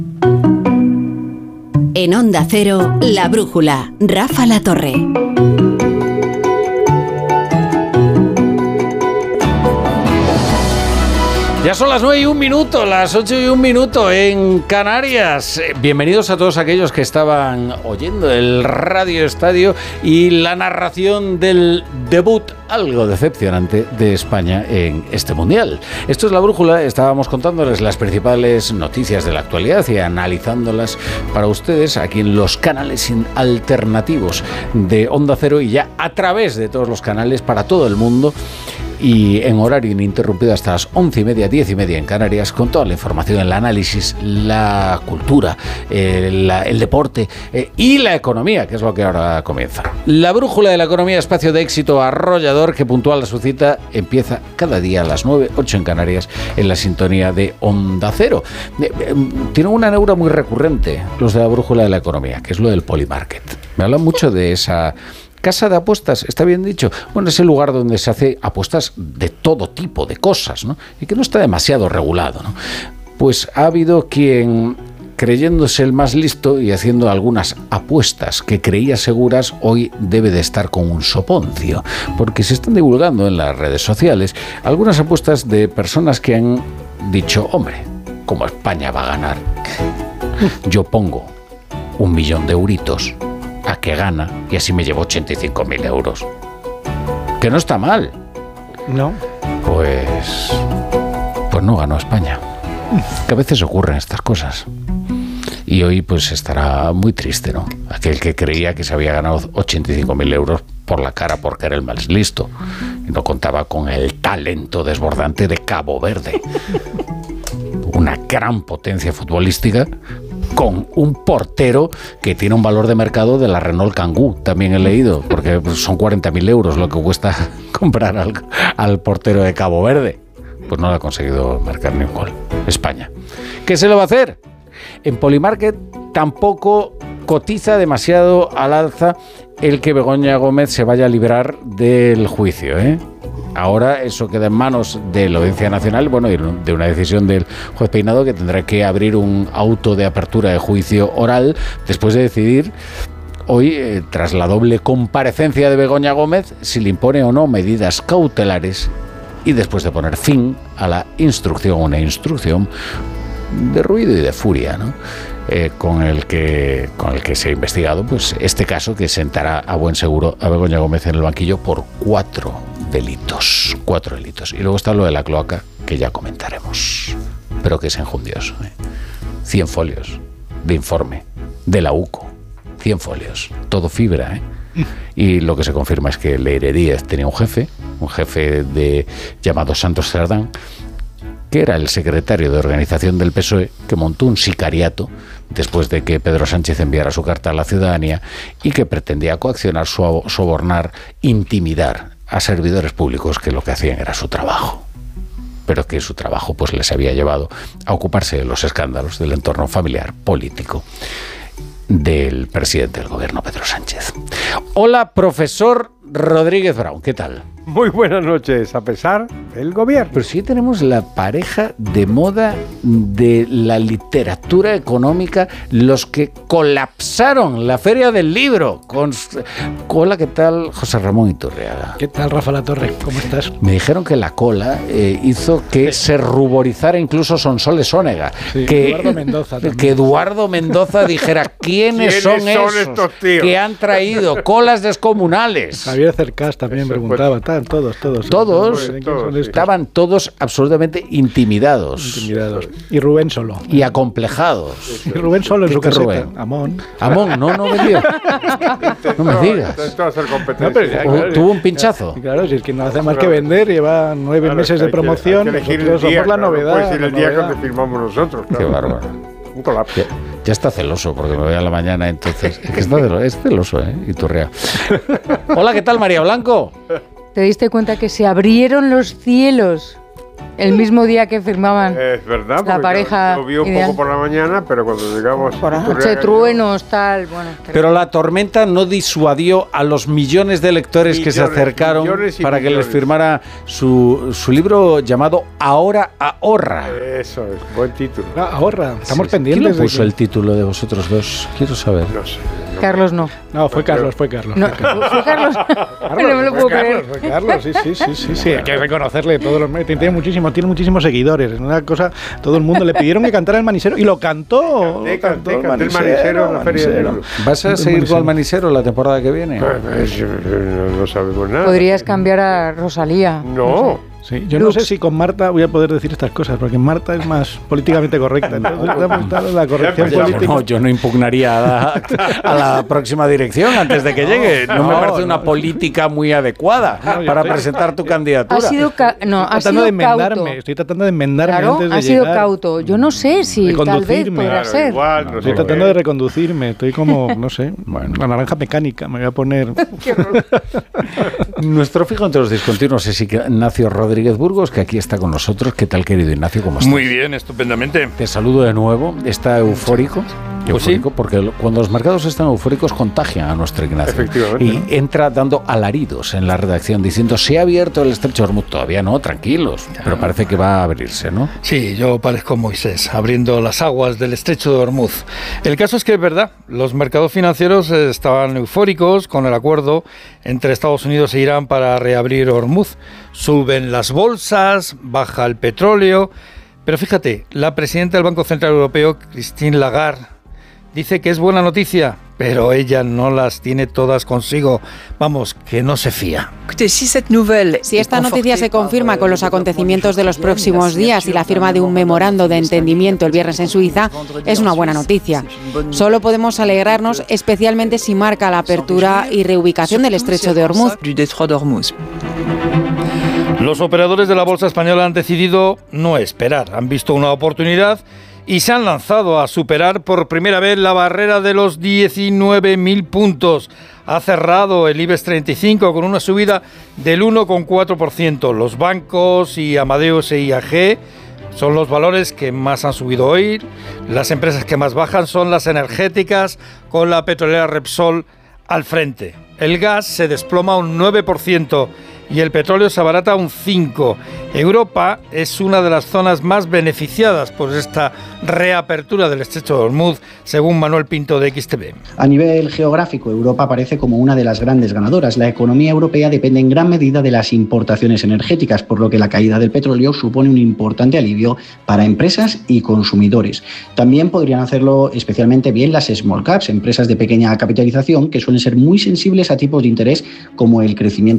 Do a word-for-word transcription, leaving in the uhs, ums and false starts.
En Onda Cero, La Brújula, Rafa La Torre. Ya son las nueve y un minuto, las ocho y un minuto en Canarias. Bienvenidos a todos aquellos que estaban oyendo el Radio Estadio y la narración del debut algo decepcionante de España en este Mundial. Esto es La Brújula, estábamos contándoles las principales noticias de la actualidad y analizándolas para ustedes aquí en los canales alternativos de Onda Cero y ya a través de todos los canales para todo el mundo. Y en horario ininterrumpido hasta las once y media, diez y media en Canarias, con toda la información, el análisis, la cultura, eh, la, el deporte eh, y la economía, que es lo que ahora comienza. La Brújula de la Economía, espacio de éxito arrollador que puntual a su cita empieza cada día a las nueve, ocho en Canarias, en la sintonía de Onda Cero. Eh, eh, tienen una neura muy recurrente los de la Brújula de la Economía, que es lo del Polymarket. Me hablan mucho de esa casa de apuestas, ¿está bien dicho? Bueno, es el lugar donde se hace apuestas de todo tipo de cosas, ¿no? Y que no está demasiado regulado, ¿no? Pues ha habido quien, creyéndose el más listo y haciendo algunas apuestas que creía seguras, hoy debe de estar con un soponcio, porque se están divulgando en las redes sociales algunas apuestas de personas que han dicho, hombre, como España va a ganar, yo pongo un millón de euritos a que gana y así me llevo ochenta y cinco mil euros. Que no está mal. No. Pues... Pues no ganó España. Que a veces ocurren estas cosas. Y hoy pues estará muy triste, ¿no? Aquel que creía que se había ganado ochenta y cinco mil euros por la cara porque era el más listo y no contaba con el talento desbordante de Cabo Verde. Una gran potencia futbolística con un portero que tiene un valor de mercado de la Renault Kangoo, también he leído, porque son cuarenta mil euros lo que cuesta comprar al, al portero de Cabo Verde. Pues no lo ha conseguido marcar ni un gol. España. ¿Qué se lo va a hacer? En Polymarket tampoco cotiza demasiado al alza el que Begoña Gómez se vaya a librar del juicio, ¿eh? Ahora eso queda en manos de la Audiencia Nacional, bueno, y de una decisión del juez Peinado, que tendrá que abrir un auto de apertura de juicio oral después de decidir hoy, eh, tras la doble comparecencia de Begoña Gómez, si le impone o no medidas cautelares y después de poner fin a la instrucción, una instrucción de ruido y de furia, ¿no? Eh, con el que con el que se ha investigado pues este caso que sentará a buen seguro a Begoña Gómez en el banquillo por cuatro delitos, cuatro delitos. Y luego está lo de la cloaca, que ya comentaremos, pero que es enjundioso, ¿eh? cien folios de informe de la U C O, cien folios, todo fibra, ¿eh? Y lo que se confirma es que Leire Díez tenía un jefe, un jefe de llamado Santos Cerdán, que era el secretario de organización del P S O E, que montó un sicariato después de que Pedro Sánchez enviara su carta a la ciudadanía y que pretendía coaccionar, sobornar, intimidar a servidores públicos que lo que hacían era su trabajo, pero que su trabajo pues les había llevado a ocuparse de los escándalos del entorno familiar, político del presidente del gobierno, Pedro Sánchez. Hola, profesor Rodríguez Brown, ¿qué tal? Muy buenas noches, a pesar del gobierno. Pero sí tenemos la pareja de moda de la literatura económica, los que colapsaron la Feria del Libro. Con... Hola, ¿qué tal, José Ramón Iturriaga? ¿Qué tal, Rafa La Torre? ¿Cómo estás? Me dijeron que la cola eh, hizo que se ruborizara incluso Sonsoles Onega. Sí, que Eduardo Mendoza también. Que Eduardo Mendoza dijera ¿quiénes, ¿Quiénes son, son esos estos tíos que han traído colas descomunales? Javier Cercás también Eso, preguntaba, pues, estaban todos, todos. Todos, ¿quién todos, son sí. estos? Estaban todos absolutamente intimidados. Intimidados. Y Rubén solo. Y acomplejados. Y Rubén solo en ¿Qué su que caseta. Rubén? Amón. Amón, no, no me digas. No me digas. Intentó hacer competencia. No, pero ya, O- claro, tuvo un pinchazo. Y claro, si es que no hace más que vender, lleva nueve Claro, meses hay de que- promoción, hay que elegir nosotros el día, somos la claro, novedad. no puede ser la el día novedad. que firmamos nosotros. Qué Claro. bárbaro. Un colapso. Ya, ya está celoso porque me voy a la mañana, entonces. Es que está celoso, es celoso, ¿eh? Iturrea. Hola, ¿qué tal, María Blanco? ¿Te diste cuenta que se abrieron los cielos el mismo día que firmaban Es verdad, porque la pareja lo vi un ideal. poco por la mañana, pero cuando llegamos... Por la Iturriaga, noche, truenos, tal, bueno. Pero la tormenta no disuadió a los millones de lectores que se Millones, acercaron millones y para que millones. les firmara su, su libro llamado Ahora ahorra. Eso es, buen título. Ah, ahorra, estamos Sí, sí. pendientes. ¿Quién le de puso que- el título de vosotros dos? Quiero saber. No sé. no Carlos no. No, fue Carlos, fue Carlos. No, fue Carlos. fue Carlos. No me lo Fue puedo Carlos, creer. fue Carlos, sí, sí, sí, sí, sí, hay que reconocerle todos los méritos. Tiene muchísimos, tiene muchísimos seguidores. Es una cosa, todo el mundo le pidieron que cantara el Manisero y lo cantó. Canté, lo cantó canté, canté el Manisero en la Feria del Manisero. Libro. ¿Vas a El seguir tú Manisero. al Manisero la temporada que viene? Pues, eh, no, no sabemos nada. Podrías cambiar a Rosalía. No. Sí, yo no sé si con Marta voy a poder decir estas cosas, porque Marta es más políticamente correcta. Entonces, estamos dando la corrección Ya empezamos. política. No, yo no impugnaría a la, a la próxima dirección antes de que llegue. No, me no, parece no. una política muy adecuada No, yo para estoy- presentar tu candidatura. Ha sido, ca- no, ha Estoy tratando sido de enmendarme, cauto. estoy tratando de enmendarme Claro, antes de ha sido llegar. cauto. Yo no sé si tal vez Reconducirme. podrá Claro, ser. igual, no sé Estoy qué. tratando de reconducirme, estoy como, no sé, la naranja mecánica, me voy a poner... Nuestro fijo entre los discontinuos es Ignacio Rodríguez Burgos, que aquí está con nosotros. ¿Qué tal, querido Ignacio? ¿Cómo estás? Muy bien, estupendamente. Te saludo de nuevo. Está eufórico. Pues sí. Eufórico porque lo- cuando los mercados están eufóricos contagian a nuestro Ignacio. Efectivamente, Y ¿no? entra dando alaridos en la redacción diciendo se ha abierto el estrecho de Hormuz. Todavía no, tranquilos. Pero parece que va a abrirse, ¿no? Sí, yo parezco Moisés, abriendo las aguas del estrecho de Hormuz. El caso es que es verdad, los mercados financieros estaban eufóricos con el acuerdo entre Estados Unidos e Irán para reabrir Hormuz. Suben las bolsas, baja el petróleo. Pero fíjate, la presidenta del Banco Central Europeo, Christine Lagarde, dice que es buena noticia, pero ella no las tiene todas consigo. Vamos, que no se fía. Si esta noticia se confirma con los acontecimientos de los próximos días y la firma de un memorando de entendimiento el viernes en Suiza, es una buena noticia. Solo podemos alegrarnos, especialmente si marca la apertura y reubicación del estrecho de Hormuz. Los operadores de la bolsa española han decidido no esperar, han visto una oportunidad y se han lanzado a superar por primera vez la barrera de los diecinueve mil puntos. Ha cerrado el IBEX treinta y cinco con una subida del uno coma cuatro por ciento. Los bancos y Amadeus e I A G son los valores que más han subido hoy. Las empresas que más bajan son las energéticas, con la petrolera Repsol al frente. El gas se desploma un nueve por ciento y el petróleo se abarata un cinco por ciento. Europa es una de las zonas más beneficiadas por esta reapertura del estrecho de Hormuz, según Manuel Pinto de X T V. A nivel geográfico, Europa aparece como una de las grandes ganadoras. La economía europea depende en gran medida de las importaciones energéticas, por lo que la caída del petróleo supone un importante alivio para empresas y consumidores. También podrían hacerlo especialmente bien las small caps, empresas de pequeña capitalización que suelen ser muy sensibles a tipos de interés como el crecimiento